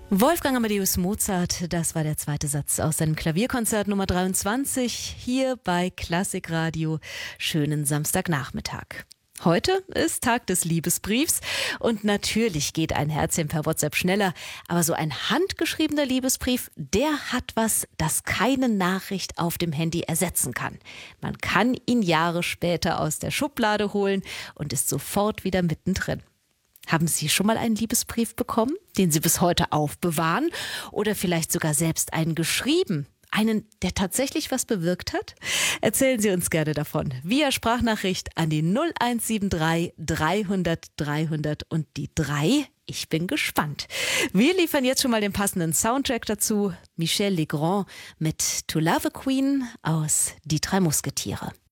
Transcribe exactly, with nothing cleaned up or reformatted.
Wolfgang Amadeus Mozart, das war der zweite Satz aus seinem Klavierkonzert Nummer dreiundzwanzig hier bei Klassikradio. Schönen Samstagnachmittag. Heute ist Tag des Liebesbriefs und natürlich geht ein Herzchen per WhatsApp schneller, aber so ein handgeschriebener Liebesbrief, der hat was, das keine Nachricht auf dem Handy ersetzen kann. Man kann ihn Jahre später aus der Schublade holen und ist sofort wieder mittendrin. Haben Sie schon mal einen Liebesbrief bekommen, den Sie bis heute aufbewahren oder vielleicht sogar selbst einen geschrieben? Einen, der tatsächlich was bewirkt hat? Erzählen Sie uns gerne davon. Via Sprachnachricht an die null eins sieben drei dreihundert dreihundert und die drei. Ich bin gespannt. Wir liefern jetzt schon mal den passenden Soundtrack dazu. Michel Legrand mit To Love a Queen aus Die drei Musketiere.